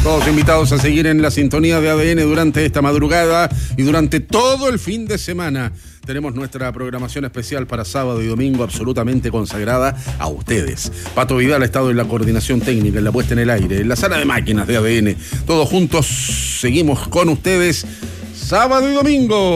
Todos invitados a seguir en la sintonía de ADN durante esta madrugada y durante todo el fin de semana. Tenemos nuestra programación especial para sábado y domingo absolutamente consagrada a ustedes. Pato Vidal ha estado en la coordinación técnica, en la puesta en el aire, en la sala de máquinas de ADN. Todos juntos seguimos con ustedes sábado y domingo.